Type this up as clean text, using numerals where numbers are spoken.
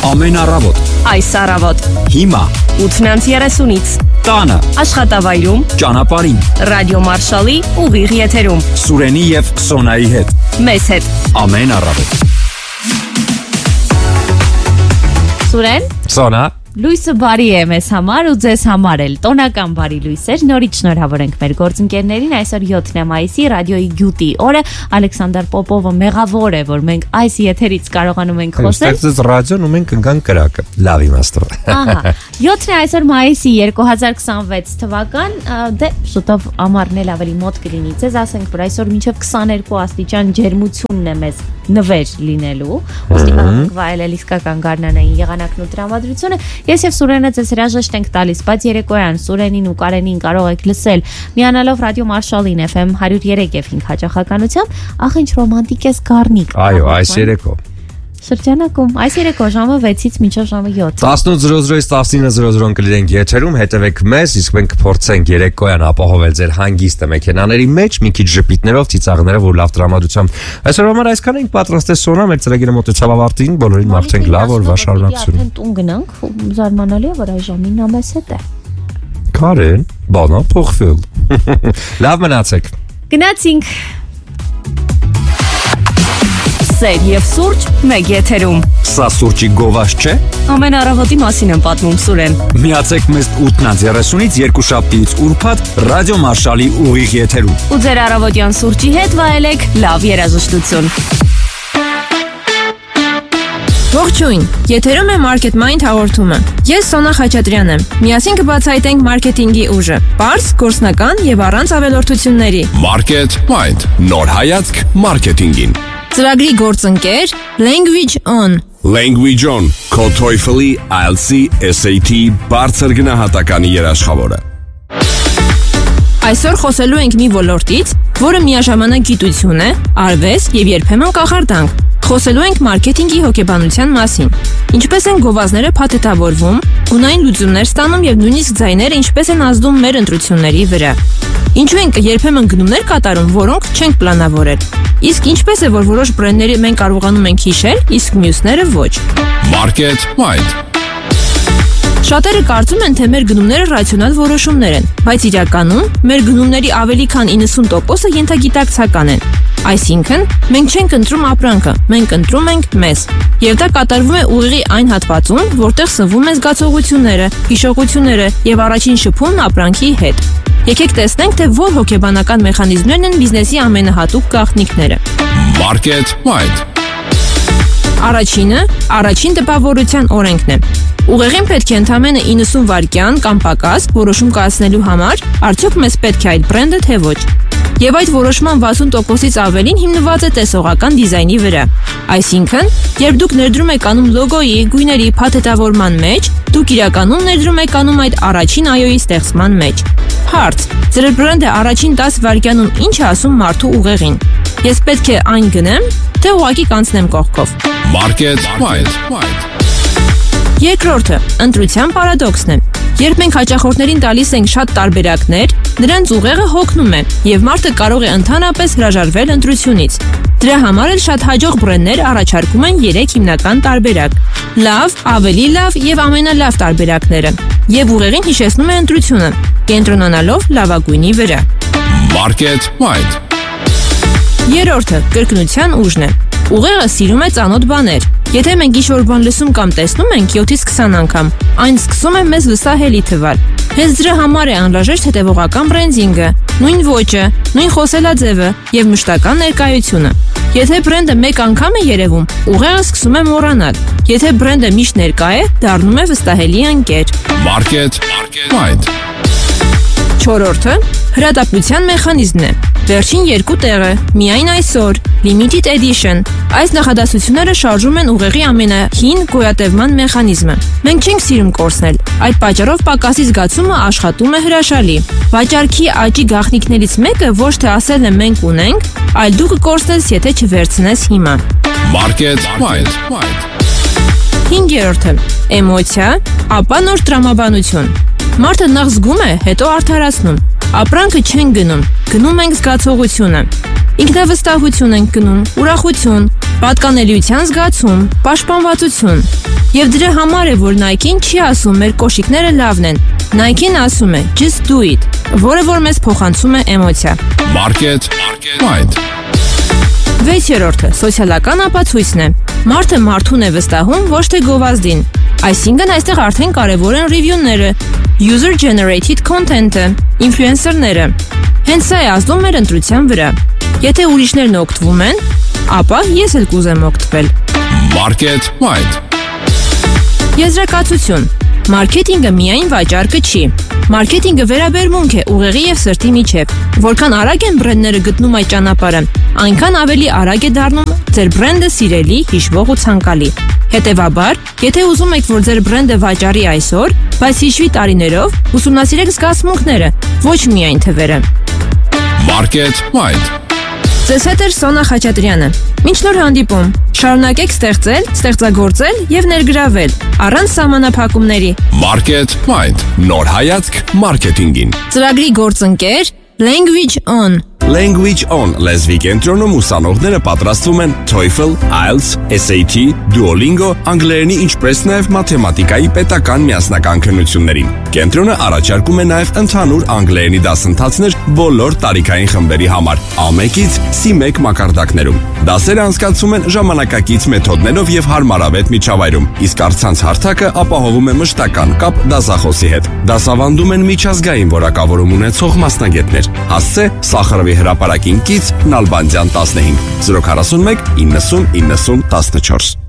Ամեն առավոտ։ Այս առավոտ։ Հիմա 8:30-ից։ Տանը։ Աշխատավայրում։ Ճանապարհին։ Ռադիո Մարշալի ուղիղ եթերում։ Սուրենի եւ Սոնայի հետ։ Մեզ հետ։ Ամեն առավոտ։ Սուրեն։ Սոնա։ Լույսը բարի է մեզ համար ու ձեզ համար էլ տոնական բարի լույսեր նորից շնորհավոր ենք մեր գործընկերներին այսօր 7 մայիսի ռադիոյի գյուտի օրը Ալեքսանդր Պոպովը մեղավոր է որ մենք այս եթերից կարողանում ենք խոսել Ստեղծեց ռադիոն ու մենք ընկանք կրակը լավ իմաստով Ահա 7-ն է այսօր մայիսի 2026 թվական դե շուտով ամառն էլ ավելի մոտ կլինի ձեզ ասենք որ այսօր մինչև 22 աստիճան ջերմությունն է մեզ նվեր լինելու ոստի մենք վայելել իսկական գարնանային եղանակն ու տրամադրությունը Ես եւ Սուրենը ձեզ հրաժեշտ ենք տալիս, բայց երեկոյան Սուրենին ու Կարենին կարող եք լսել միանալով ռադիո Մարշալին FM 103.5 հաճախականությամբ, ախ ինչ ռոմանտիկ է զգարնիկ։ Այո, այս երեկո։ Շրջանակում այս երեկո ժամը 6-ից մինչև ժամը 7։ 18:00-ից 19:00 կլինենք եթերում, հետևեք մեզ, իսկ մենք կփորձենք երեկոյան ապահովել ձեր հանգիստը մեքենաների մեջ, մի քիչ ժպիտներով, ծիծաղներով ու լավ տրամադրությամբ։ Այսօր համար այսքան ենք պատրաստել Սոնա, մեր ծրագիրը մոտեցավ ավարտին, բոլորին մաղթենք լավ օրվա շարունակություն։ Արդեն տուն գնանք, զարմանալի է որ այս ժամին նա մեզ հետ է։ Կարեն, բանա փոխվել։ Լավ մնացեք։ Գնացինք։ Սեր եւ սուրճ մեկ եթերում։ Սա սուրճի գովազ չէ։ Ամեն առավոտի մասին եմ պատմում Սուրեն։ Միացեք մեզ 8:30-ից երկուշաբթիից ուրբաթ ռադիո Մարշալի ուղիղ եթերում։ Ու ձեր առավոտյան սուրճի հետ վայելեք լավ երաժշտություն։ Ողջույն, եթերում է Market Mind հաղորդումը։ Ես Սոնա Խաչատրյանն եմ։ Միասին կբացահայտենք մարքեթինգի ուժը, պարզ, գործնական եւ առանց ավելորդությունների։ Market Mind, նոր հայացք մարքեթինգին։ Ծրագրի գործընկեր Language On։ Language On, քո TOEFL-ի, IELTS-ի, SAT բարձր գնահատականի երաշխավորը։ Այսօր խոսելու ենք մի ոլորտից, որը միաժամանակ գիտություն է, արվեստ եւ երբեմն կախարդանք։ Խոսելու ենք մարքեթինգի հոգեբանության մասին։ Ինչպես են գովազները փաթեթավորվում, գունային լուծումներ ստանում եւ նույնիսկ ձայները ինչպես են ազդում մեր ընտրությունների վրա։ Ինչու ենք երբեմն գնումներ կատարում, որոնք չենք պլանավորել։ Իսկ ինչպես է, որ որոշ բրենդների մենք կարողանում ենք հիշել, իսկ մյուսները ոչ։ Market Mind։ Շատերը կարծում են, թե մեր գնումները ռացիոնալ որոշումներ են, բայց իրականում մեր գնումների ավելի քան 90%-ը ենթագիտակցական են։ Այսինքն, մենք չենք ընտրում ապրանքը, մենք ընտրում ենք մեզ։ Եվ դա կատարվում է ուղիղի այն հատվածում, որտեղ սնվում են զգացողությունները, հիշողությունները եւ առաջին շփումն ապրանքի հետ։ Եկեք տեսնենք, թե որ հոգեբանական մեխանիզմներն են բիզնեսի ամենահատուկ գաղտնիքները։ Market Mind։ Առաջինը առաջին տպավորության օրենքն է։ Ուղեղին պետք է ընդամենը 90 վայրկյան կամ պակաս որոշում կայացնելու համար, արդյոք մեզ պետք է այդ բրենդը թե ոչ։ Եվ այդ որոշման 60%-ից ավելին հիմնված է տեսողական դիզայնի վրա։ Այսինքն, երբ դուք ներդրում եք անում լոգոյի, գույների փաթեթավորման մեջ, դուք իրականում ներդրում եք անում այդ առաջին այոյի ստեղծման մեջ։ Հարց. Ձեր բրենդը առաջին 10 վայրկյանում ինչ է ասում մարդու ուղեղին։ Ես պետք է այն գնեմ, թե ուղղակի կանցնեմ կողքով։ Market Mind։ Երկրորդը, ընտրության պարադոքսն է։ Երբ մենք հաճախորդներին տալիս ենք շատ տարբերակներ, նրանց ուղեղը հոգնում է, եւ մարդը կարող է ընդհանրապես հրաժարվել ընտրությունից։ Դրա համար էլ շատ հաջող բրենդներ առաջարկում են 3 հիմնական տարբերակ՝ լավ, ավելի լավ եւ ամենալավ տարբերակները, եւ ուղեղին հիշեցնում է ընտրությունը, կենտրոնանալով լավագույնի վրա։ Market Mind։ Երրորդը, կրկնության ուժն է։ Ուղեղը սիրում է ծանոթ բաներ։ Եթե մենք ինչ-որ բան լսում կամ տեսնում ենք 7-ից 20 անգամ, այն սկսում է մեզ լսահելի թվալ։ Հենց դրա համար է անհրաժեշտ հետևողական բրենդինգը, նույն ոճը, նույն խոսելաձևը եւ մշտական ներկայությունը։ Եթե բրենդը մեկ անգամ է երևում, ուղեղը սկսում է մոռանալ։ Եթե բրենդը միշտ ներկա է, դառնում է վստահելի ընկեր։ Market Mind։ Չորրորդը հրատապության մեխանիզմն է։ Վերջին 2 տեղը, միայն այսօր, Limited Edition։ Այս նախադասությունները շարժում են ուղեղի ամենահին գոյատևման մեխանիզմը։ Մենք չենք սիրում կորցնել։ Այդ պատճառով պակասի զգացումը աշխատում է հրաշալի։ Վաճառքի աճի գաղտնիքներից մեկը ոչ թե ասելն է մենք ունենք, այլ դու կկորցնես, եթե չվերցնես հիմա։ Market Mind։ 5-րդը էմոցիա, ապա նոր տրամաբանություն։ Մարդը նախ զգում է, հետո արդարացնում։ Ապրանքը չեն գնում, գնում ենք զգացողությունը։ Ինքնավստահություն ենք գնում, ուրախություն, պատկանելիության զգացում, պաշտպանվածություն։ Եվ դրա համար է, որ Nike-ն չի ասում մեր կոշիկները լավն են։ Nike-ն ասում է just do it, որը որ մեզ փոխանցում է էմոցիա։ Market Mind. 6-րդը սոցիալական ապացույցն է։ Մարդը մարդուն է վստահում, ոչ թե գովազդին։ Այսինքն այստեղ արդեն կարևոր են ռիվյուները, user generated content-ը, ինֆլուենսերները։ Հենց սա է ազդում մեր ընտրության վրա։ Եթե ուրիշներն օգտվում են, ապա ես էլ կուզեմ օգտվել։ Market Mind. Եզրակացություն. մարքեթինգը միայն վաճառքը չի։ Մարքեթինգը վերաբերմունք է ուղեղի եւ սրտի միջև։ Որքան արագ են բրենդները գտնում այդ ճանապարհը, այնքան ավելի արագ է դառնում ձեր բրենդը սիրելի, հիշվող ու ցանկալի։ Հետևաբար, եթե ուզում եք, որ ձեր բրենդը վաճառի այսօր, բայց հիշվի տարիներով, ուսումնասիրեք զգացմունքները, ոչ միայն թվերը։ Market Mind. Ձեզ հետ է Սոնա Խաչատրյանը։ Մինչ նոր հանդիպում, շարունակեք ստեղծել, ստեղծագործել եւ ներգրավել առանց սահմանափակումների։ Market Mind. Նոր հայացք մարքեթինգին։ Ծրագրի գործընկեր Language On։ Language On լեզվի կենտրոնում ուսանողները պատրաստվում են TOEFL, IELTS, SAT, Duolingo, անգլերենի ինչպես նաև մաթեմատիկայի պետական միասնական քննություններին։ Կենտրոնը առաջարկում է նաև ընդհանուր անգլերենի դասընթացներ բոլոր տարիքային խմբերի համար, A1-ից C1 մակարդակներում։ Դասերը անցկացվում են ժամանակակից մեթոդներով եւ հարմարավետ միջավայրում, իսկ առցանց հարթակը ապահովում է մշտական կապ դասախոսի հետ։ Դասավանդում են միջազգային որակավորում ունեցող մասնագետներ։ Հասցե Սախարովի հրապարակին կից Նալբանդյան 15 041 90 90 14